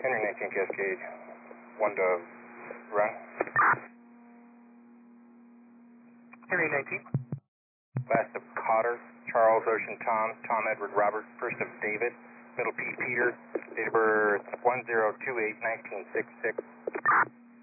Henry 19 Cascade, 1 Dove, run. Henry 19. Last of Cotter, Charles Ocean Tom, Tom Edward Robert, first of David, middle P Peter, date of birth 1028-1966.